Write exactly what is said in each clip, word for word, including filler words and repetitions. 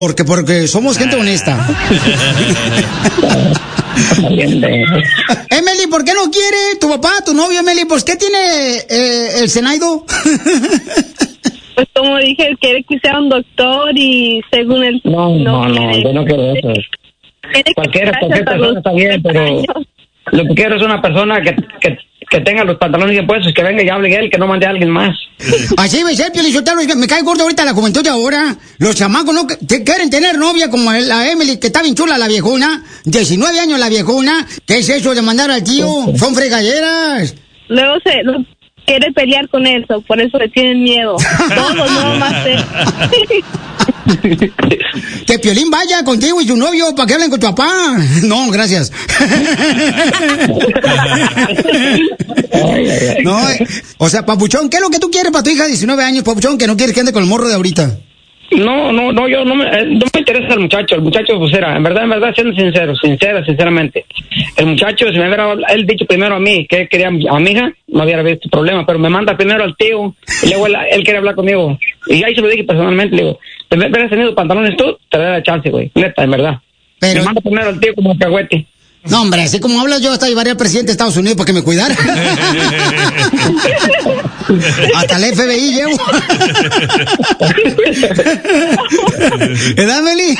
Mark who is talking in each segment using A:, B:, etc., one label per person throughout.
A: Porque, porque somos gente honesta. Emily, ¿por qué no quiere tu papá, tu novio, Emily? Pues, ¿qué tiene eh, el Zenaido?
B: Pues como dije, él quiere que sea un doctor y según él...
C: No, no, no, no yo no quiero eso. Cualquier, cualquier persona está bien, pero lo que quiero es una persona que, que, que tenga los pantalones bien puestos, que venga y hable él, que no mande a alguien más.
A: Así me ser, Piolichotelo, me cae gordo ahorita la juventud de ahora. Los chamacos no te quieren tener novia como la Emily, que está bien chula la viejona, diecinueve años la viejona. ¿Qué es eso de mandar al tío? Son fregaderas.
B: Luego se... Lo... quiere pelear con eso, por eso le tienen miedo. Todos no más él.
A: Que Piolín vaya contigo y tu novio para que hablen con tu papá. No, gracias. No, o sea, Papuchón, ¿qué es lo que tú quieres para tu hija de diecinueve años, Papuchón, que no quieres que ande con el morro de ahorita?
C: No, no, no, yo no me, no me interesa el muchacho, el muchacho pues era, en verdad, en verdad, siendo sincero, sincera, sinceramente, el muchacho, si me hubiera él dicho primero a mí que él quería a mi hija, no hubiera visto problema, pero me manda primero al tío, y luego él, él quiere hablar conmigo, y ahí se lo dije personalmente, le digo, te hubieras tenido pantalones tú, te daría la chance, güey, neta, en verdad. Pero... me manda primero al tío como cagüete.
A: No, hombre, así como hablas yo hasta llevaría al presidente de Estados Unidos para que me cuidara. Hasta el F B I llevo. ¿Verdad, Emily?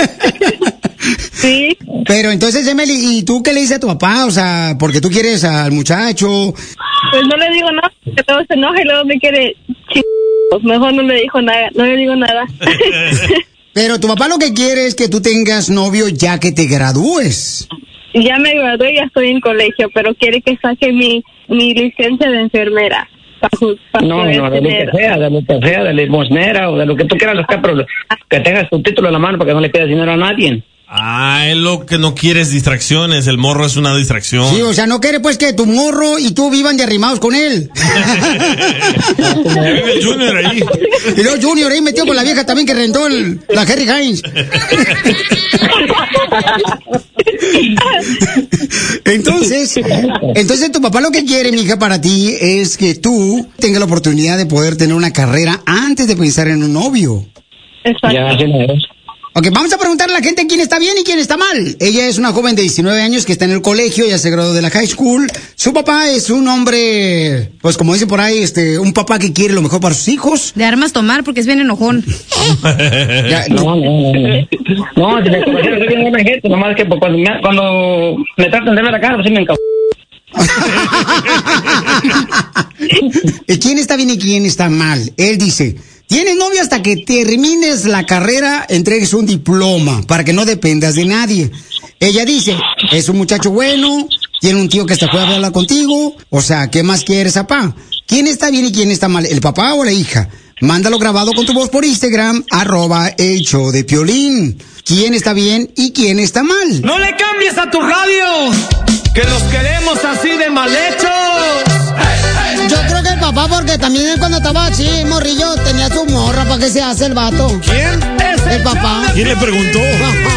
B: Sí.
A: Pero entonces, Emily, ¿y tú qué le dices a tu papá? O sea, porque tú quieres al muchacho.
B: Pues no le digo nada, que todo se enoja y luego me quiere ch... Mejor no le dijo nada, no le digo nada.
A: Pero tu papá lo que quiere es que tú tengas novio ya que te gradúes.
B: Ya me gradué, ya estoy en colegio, pero quiere que saque mi, mi licencia de enfermera. Pa, pa
C: no, no, de tener... lo que sea, de lo que sea, de limosnera o de lo que tú quieras, pero que tengas tu título en la mano para que no le pidas dinero a nadie.
D: Ah, él lo que no quiere es distracciones, el morro es una distracción.
A: Sí, o sea, no quiere pues que tu morro y tú vivan de arrimados con él.
D: El Junior ahí.
A: Y luego Junior ahí metió con la vieja también que rentó el, la Harry Hines. Entonces, entonces tu papá lo que quiere, mija, para ti es que tú tengas la oportunidad de poder tener una carrera antes de pensar en un novio.
B: Exacto.
C: Ya, así no es.
A: Ok, vamos a preguntarle a la gente quién está bien y quién está mal. Ella es una joven de diecinueve años que está en el colegio, ya se graduó de la high school. Su papá es un hombre, pues como dicen por ahí, este, un papá que quiere lo mejor para sus hijos.
E: De armas tomar porque es bien enojón.
C: Ya, no, no, no. No, si me conocieron, soy bien buena gente, nomás que cuando me, cuando me tratan de ver la cara, pues sí me encabro.
A: ¿Y quién está bien y quién está mal? Él dice... Tienes novio hasta que termines la carrera, entregues un diploma para que no dependas de nadie. Ella dice, es un muchacho bueno, tiene un tío que hasta puede hablar contigo. O sea, ¿qué más quieres, papá? ¿Quién está bien y quién está mal? ¿El papá o la hija? Mándalo grabado con tu voz por Instagram, arroba el show de Piolín. ¿Quién está bien y quién está mal?
F: ¡No le cambies a tu radio! ¡Que los queremos así de mal hechos!
A: Yo creo que el papá, porque también él cuando estaba así, morrillo, tenía su morra, ¿para qué se hace el vato?
F: ¿Quién es
A: el papá?
D: ¿Quién le preguntó?